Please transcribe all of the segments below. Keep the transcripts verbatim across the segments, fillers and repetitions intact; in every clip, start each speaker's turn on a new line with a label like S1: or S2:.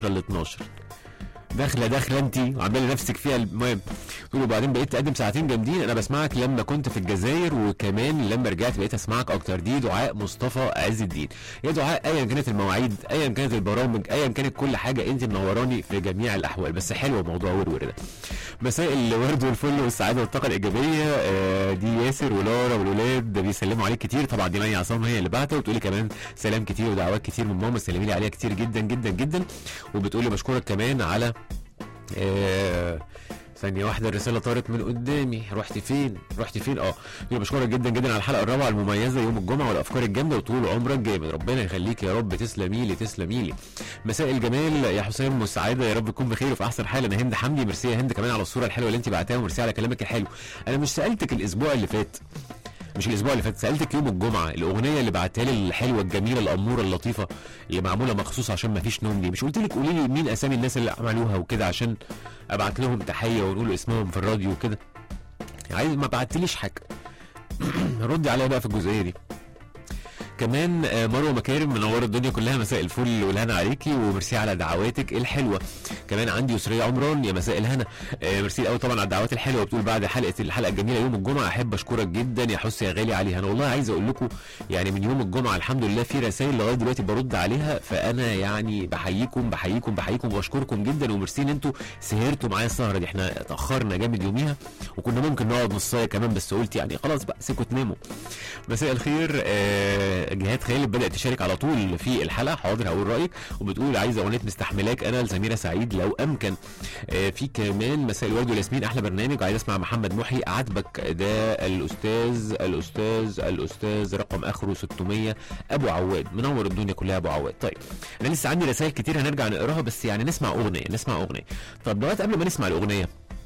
S1: ال اتناشر داخله داخله انت وعامله نفسك فيها. المهم تقول وبعدين بقيت تقدم ساعتين جامدين، انا بسمعك لما كنت في الجزائر وكمان لما رجعت بقيت اسمعك اكتر. دي دعاء مصطفى عز الدين. يا دعاء ايا كانت المواعيد ايا كانت البرامج ايا كانت كل حاجه انت منوراني في جميع الاحوال. بس حلو موضوع ورور ده. مساء الورد والفل والسعاده والطاقه الايجابيه. آه دي ياسر ولارا والولاد بيسلموا عليك كتير. طبعا دي مي عصام هي اللي بعتها وتقولي كمان سلام كتير ودعوات كتير من ماما، سلمي لي عليها كتير جدا جدا جدا. وبتقولي بشكرك كمان على آه ثانية واحدة الرسالة طارت من قدامي. رحت فين؟ رحت فين؟ اه بشكرك جدا جدا على الحلقة الرابعة المميزة يوم الجمعة والأفكار الجامدة وطول عمرك جامد. ربنا يخليك يا رب. تسلمي لي تسلمي لي. مساء الجمال يا حسام والسعادة، يا رب تكون بخير وفي أحسن حال. أنا هند حمدي. ميرسي يا هند كمان على الصورة الحلوة اللي أنت بعتها وميرسي على كلامك الحلو. أنا مش سألتك الأسبوع اللي فات مش الاسبوع اللي فات سالتك يوم الجمعه الاغنيه اللي بعتها لي الحلوه الجميله الاموره اللطيفه اللي معموله مخصوص عشان ما فيش نوم دي، مش قلت لك قولي لي مين اسامي الناس اللي عملوها وكده عشان ابعت لهم تحيه ونقول اسمهم في الراديو وكده؟ عايز ما بعتليش حاجه. ردي عليا بقى في الجزئيه دي. كمان مروه مكارم منوره الدنيا كلها. مساء الفل والهنا عليكي وميرسي على دعواتك الحلوه. كمان عندي يسريه عمران. يا مساء الهنا. ميرسي قوي طبعا على الدعوات الحلوه. بتقول بعد حلقه الحلقه الجميله يوم الجمعه احب اشكرك جدا يا حس يا غالي عليها. انا والله عايز اقول لكم يعني من يوم الجمعه الحمد لله في رسائل لغايه دلوقتي برد عليها، فانا يعني بحييكم بحييكم بحييكم وبشكركم جدا وميرسي ان انتوا سهرتوا معايا السهره دي. احنا اتاخرنا جامد يوميها وكنا ممكن نقعد نص ساعه كمان بس قلت يعني خلاص بقى سيبكم تناموا. مساء الخير. آه جهاد خالد بدات تشارك على طول في الحلقه. حاضر هقول رايك. وبتقول عايزه اغنيه مستحملاك انا لسميره سعيد لو امكن. آه في كمان مساء الورد والياسمين احلى برنامج وعايز اسمع محمد محي عاتبك ده الاستاذ الاستاذ الاستاذ رقم اخره ستمية ابو عواد. منور الدنيا كلها ابو عواد. طيب انا لسه عندي رسائل كتير هنرجع نقراها بس يعني نسمع اغنيه نسمع اغنيه. طب دلوقتي قبل ما نسمع الاغنيه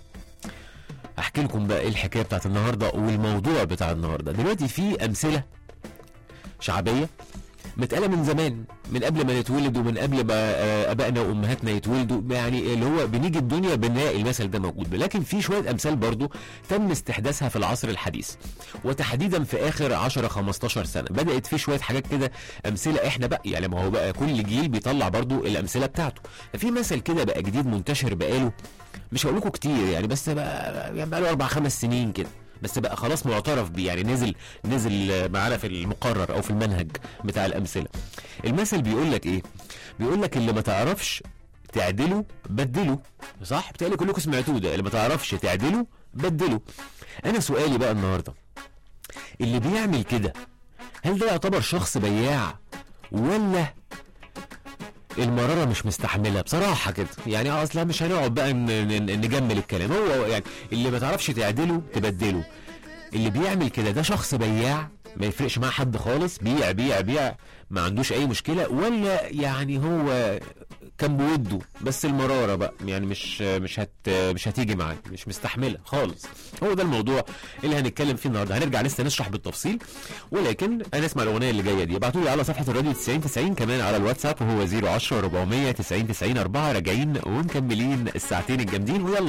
S1: احكي لكم بقى ايه الحكايه بتاعت النهارده والموضوع بتاع النهارده. دلوقتي في امثله شعبيه متقاله من زمان من قبل ما نتولد ومن قبل ما ابائنا وامهاتنا يتولدوا، يعني اللي هو بنيجي الدنيا بنلاقي المثل ده موجود. لكن في شويه امثال برضو تم استحداثها في العصر الحديث وتحديدا في اخر عشرة خمستاشر سنه. بدات في شويه حاجات كده امثله احنا بقى يعني ما هو بقى كل جيل بيطلع برضو الامثله بتاعته. في مثل كده بقى جديد منتشر بقاله مش هقول لكم كتير يعني بس بقى يعني بقى له اربع خمس سنين كده بس بقى خلاص معترف بيه يعني نزل نزل معانا في المقرر او في المنهج بتاع الامثله. المثل بيقول لك ايه؟ بيقول لك اللي ما تعرفش تعدله بدله. صح؟ بتقولي كلكم سمعتوه ده. اللي ما تعرفش تعدله بدله. انا سؤالي بقى النهارده اللي بيعمل كده هل ده يعتبر شخص بياع ولا المرارة مش مستحملة بصراحة كده؟ يعني اصلا مش هنقعد بقى نجمل الكلام. هو يعني اللي ما تعرفش تعدله تبدله. اللي بيعمل كده ده شخص بياع ما يفرقش مع حد خالص، بيع بيع بيع ما عندوش اي مشكلة، ولا يعني هو كان بوده بس المرارة بقى يعني مش مش هت مش هتيجي معاه مش مستحملة خالص. هو ده الموضوع اللي هنتكلم فيه النهارده. هنرجع لسه نشرح بالتفصيل ولكن هنسمع الاغنية اللي جاية دي. ابعتوا لي على صفحة الراديو تسعين تسعين كمان على الواتساب وهو صفر عشرة أربعمية تسعين تسعين أربعة. راجعين ومكملين الساعتين الجامدين ويلا